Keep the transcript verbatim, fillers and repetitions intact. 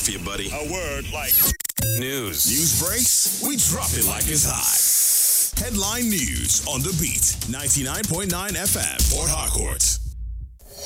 for you, buddy. A word like news. News breaks, we drop it like it's hot. Headline news on The Beat, ninety-nine point nine F M, Port Harcourt.